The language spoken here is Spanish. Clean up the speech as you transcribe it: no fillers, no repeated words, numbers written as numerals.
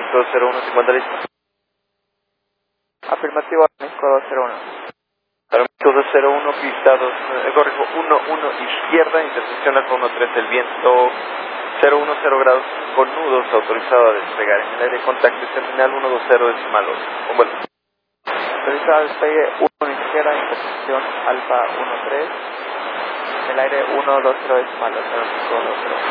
México 0150 listo. Afirmativo, México 201. Para México 201, pista 2, corrijo, 11 izquierda, intersección Alfa 13, el viento 010 grados con nudos, autorizado a despegar en el aire, contacto terminal 120 decimal 8, con vuelo. Autorizado despegue 1 izquierda, intersección Alfa 13, en el aire 120 decimal 8, México 201.